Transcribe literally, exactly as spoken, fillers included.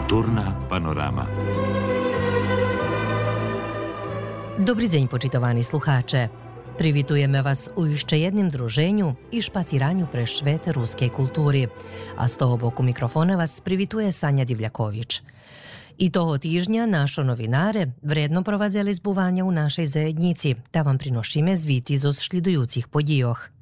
Културна панорама. Добрий день, почитовани слухаче. Привітуємо вас у іще jednim druženju i špaciranju pre švet ruske kulturi. A z toho boku mikrofona vas привітує Sanja Divljaković. I toho týždňa našo novinare vredno provadzeli zbuvanja u našej zajednici, da vam prinošime zviti zo slідуючих подіях.